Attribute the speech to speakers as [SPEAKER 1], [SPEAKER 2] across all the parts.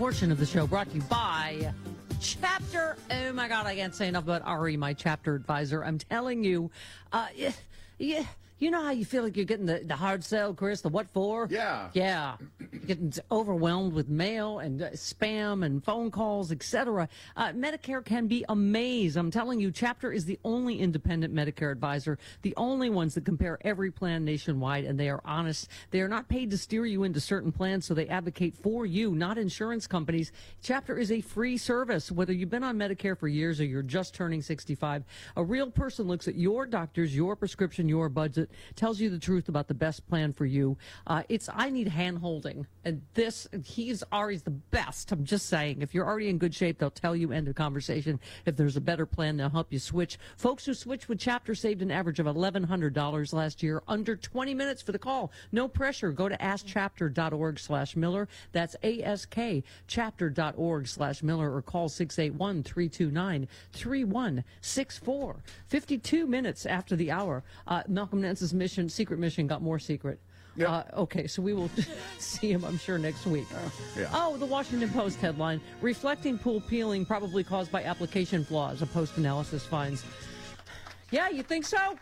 [SPEAKER 1] portion of the show brought to you by Chapter. Oh my God, I can't say enough about Ari, my chapter advisor. I'm telling you, you know how you feel like you're getting the hard sell, Chris? The what for?
[SPEAKER 2] Yeah.
[SPEAKER 1] Yeah. You're getting overwhelmed with mail and spam and phone calls, etc. Medicare can be a maze. I'm telling you, Chapter is the only independent Medicare advisor, the only ones that compare every plan nationwide, and they are honest. They are not paid to steer you into certain plans, so they advocate for you, not insurance companies. Chapter is a free service. Whether you've been on Medicare for years or you're just turning 65, a real person looks at your doctors, your prescription, your budget, tells you the truth about the best plan for you. I need hand-holding. And Ari's the best. I'm just saying, if you're already in good shape, they'll tell you, end of conversation. If there's a better plan, they'll help you switch. Folks who switched with Chapter saved an average of $1,100 last year, under 20 minutes for the call. No pressure. Go to askchapter.org/Miller. That's askchapter.org/Miller, or call 681-329-3164. 52 minutes after the hour. Malcolm Nance's secret mission got more secret.
[SPEAKER 2] Yep.
[SPEAKER 1] Okay, so we will see him, I'm sure, next week.
[SPEAKER 2] Yeah.
[SPEAKER 1] Oh, the Washington Post headline, reflecting pool peeling probably caused by application flaws, a post-analysis finds. Yeah, you think so?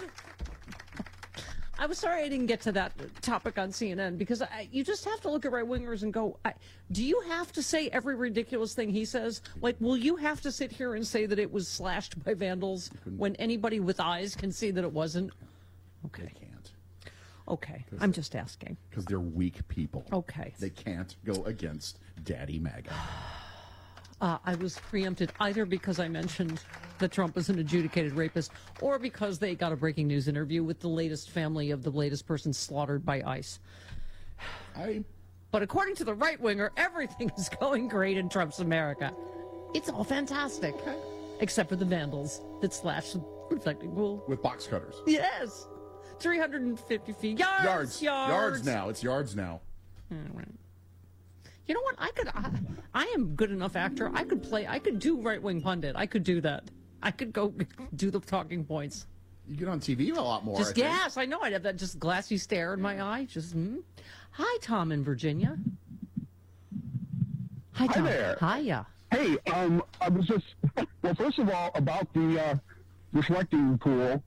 [SPEAKER 1] I was sorry I didn't get to that topic on CNN, because you just have to look at right-wingers and go, do you have to say every ridiculous thing he says? Like, will you have to sit here and say that it was slashed by vandals when anybody with eyes can see that it wasn't? Okay.
[SPEAKER 2] They can't.
[SPEAKER 1] Okay, I'm just asking.
[SPEAKER 2] Because they're weak people.
[SPEAKER 1] Okay.
[SPEAKER 2] They can't go against Daddy MAGA.
[SPEAKER 1] I was preempted either because I mentioned that Trump is an adjudicated rapist, or because they got a breaking news interview with the latest family of the latest person slaughtered by ICE. But according to the right-winger, everything is going great in Trump's America. It's all fantastic. Except for the vandals that slashed the reflecting pool.
[SPEAKER 2] With box cutters.
[SPEAKER 1] Yes. 350 feet. Yards
[SPEAKER 2] now. It's yards now.
[SPEAKER 1] All right. You know what? I am good enough actor. I could do right-wing pundit. I could do that. I could go do the talking points.
[SPEAKER 2] You get on TV a lot more.
[SPEAKER 1] Yes, I know. I'd have that just glassy stare in my eye. Hi, Tom in Virginia. Hi, Tom.
[SPEAKER 3] Hi there.
[SPEAKER 1] Hiya.
[SPEAKER 3] Hey, I was just, well, first of all, about the reflecting pool.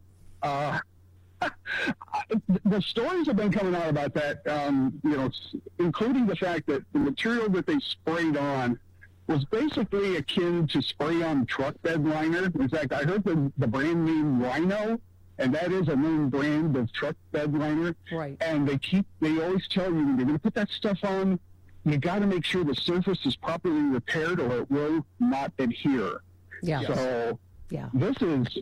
[SPEAKER 3] The stories have been coming out about that, including the fact that the material that they sprayed on was basically akin to spray-on truck bed liner. In fact, I heard the brand name Rhino, and that is a known brand of truck bed liner.
[SPEAKER 1] Right.
[SPEAKER 3] And they always tell you, when you're going to put that stuff on, you got to make sure the surface is properly repaired or it will not adhere.
[SPEAKER 1] Yeah.
[SPEAKER 3] So
[SPEAKER 1] yeah.
[SPEAKER 3] This is,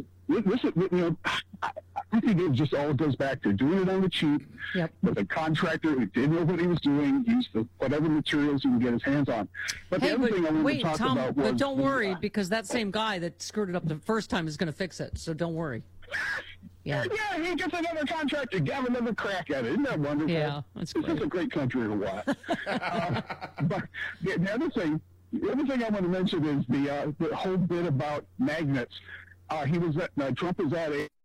[SPEAKER 3] I think it just all goes back to doing it on the cheap.
[SPEAKER 1] Yep.
[SPEAKER 3] With a contractor who didn't know what he was doing, used whatever materials he can get his hands on. But the other thing I wanted to talk about was...
[SPEAKER 1] But don't worry, because that same guy that screwed it up the first time is going to fix it, so don't worry. Yeah.
[SPEAKER 3] Yeah, he gets another contractor, have another crack at it. Isn't that wonderful?
[SPEAKER 1] Yeah, that's great.
[SPEAKER 3] This is a great country to watch. But the other thing I want to mention is the whole bit about magnets. Trump was at a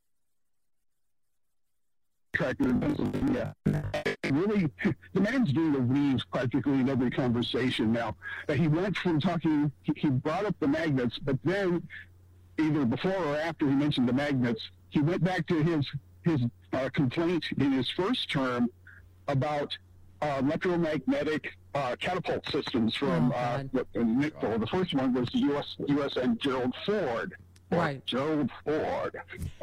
[SPEAKER 3] contractor in Pennsylvania. Really, the man's doing a weave practically in every conversation now. He went from talking, he brought up the magnets, but then either before or after he mentioned the magnets, he went back to his complaint in his first term about electromagnetic catapult systems from the first one was U.S. and Gerald Ford.
[SPEAKER 1] Right.
[SPEAKER 3] Gerald Ford.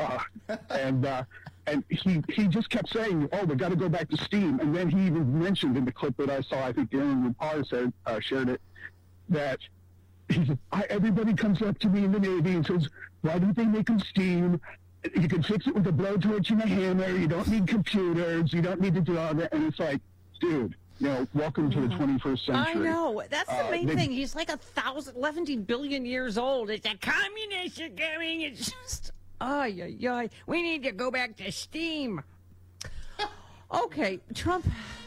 [SPEAKER 3] And he just kept saying, we got to go back to steam. And then he even mentioned in the clip that I saw, I think Aaron Rapar shared it, that he said, everybody comes up to me in the Navy and says, why don't they make them steam? You can fix it with a blowtorch and a hammer. You don't need computers. You don't need to do all that. And it's like, dude, welcome to the 21st century.
[SPEAKER 1] I know. That's the main thing. He's like 11 billion years old. It's a communist are coming. It's just, we need to go back to steam. Okay, Trump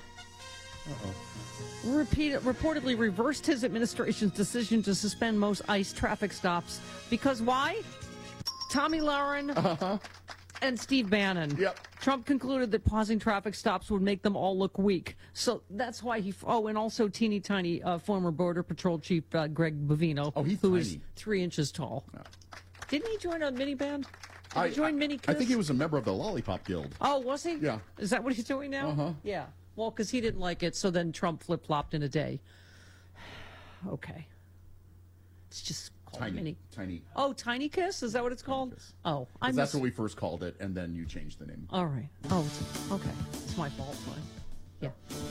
[SPEAKER 1] reportedly reversed his administration's decision to suspend most ICE traffic stops. Because why? Tommy Lauren and Steve Bannon.
[SPEAKER 2] Yep.
[SPEAKER 1] Trump concluded that pausing traffic stops would make them all look weak. So that's why he. Oh, and also teeny tiny former Border Patrol Chief Greg Bovino,
[SPEAKER 2] Oh, he's
[SPEAKER 1] who is
[SPEAKER 2] tiny.
[SPEAKER 1] 3 inches tall.
[SPEAKER 2] No.
[SPEAKER 1] Didn't he join a mini band? Did he join Mini Kiss?
[SPEAKER 2] I think he was a member of the Lollipop Guild.
[SPEAKER 1] Oh, was he?
[SPEAKER 2] Yeah.
[SPEAKER 1] Is that what he's doing now?
[SPEAKER 2] Uh-huh.
[SPEAKER 1] Yeah. Well, because he didn't like it, so then Trump flip-flopped in a day. Okay. It's just called Mini.
[SPEAKER 2] Tiny.
[SPEAKER 1] Oh, Tiny Kiss? Is that what it's called?
[SPEAKER 2] Kiss.
[SPEAKER 1] Oh,
[SPEAKER 2] That's what we first called it, and then you changed the name.
[SPEAKER 1] All right. Oh, okay. It's my fault. Fine. Yeah.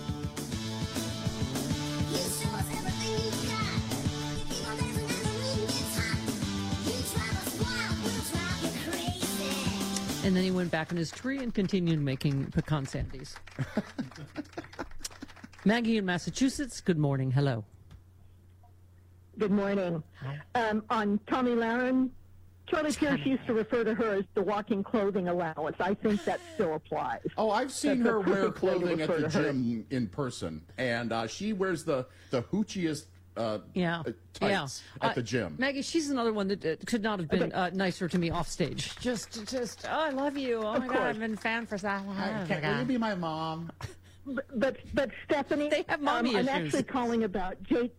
[SPEAKER 4] You show us everything you got. You keep on dancing and the room gets hot. You drive us wild, we'll drive you crazy.
[SPEAKER 1] And then he went back in his tree and continued making pecan sandies. Maggie in Massachusetts, good morning. Hello.
[SPEAKER 5] Good morning. On Tommy Lahren, Charlie Pierce used to refer to her as the walking clothing allowance. I think that still applies.
[SPEAKER 2] Oh, I've seen
[SPEAKER 5] That's
[SPEAKER 2] her
[SPEAKER 5] a
[SPEAKER 2] wear
[SPEAKER 5] perfect way to
[SPEAKER 2] clothing at
[SPEAKER 5] refer
[SPEAKER 2] the
[SPEAKER 5] to her.
[SPEAKER 2] gym in person, and she wears the hoochiest tights at the gym.
[SPEAKER 1] Maggie, she's another one that could not have been nicer to me off stage. Just, oh, I love you. Oh, my God,
[SPEAKER 5] course.
[SPEAKER 1] I've been a fan for so long. Oh, my
[SPEAKER 2] Will
[SPEAKER 1] God.
[SPEAKER 2] you be my mom?
[SPEAKER 5] But Stephanie,
[SPEAKER 1] They have mommy
[SPEAKER 5] I'm
[SPEAKER 1] issues.
[SPEAKER 5] actually calling about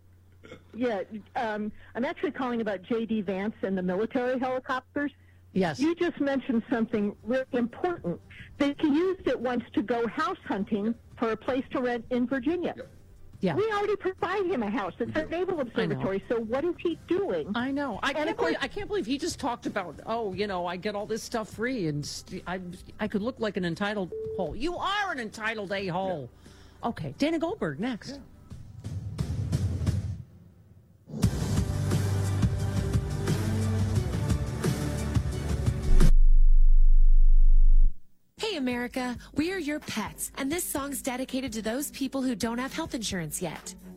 [SPEAKER 5] I'm actually calling about J.D. Vance and the military helicopters.
[SPEAKER 1] Yes.
[SPEAKER 5] You just mentioned something really important. That he used it once to go house hunting for a place to rent in Virginia.
[SPEAKER 1] Yeah.
[SPEAKER 5] We already provide him a house. It's a naval observatory. So what is he doing?
[SPEAKER 1] I know.
[SPEAKER 5] And of course-
[SPEAKER 1] I can't believe he just talked about, I get all this stuff free, and I could look like an entitled hole. You are an entitled a-hole. Yeah. Okay. Dana Goldberg, next.
[SPEAKER 2] Yeah.
[SPEAKER 6] Hey America, we are your pets, and this song's dedicated to those people who don't have health insurance yet.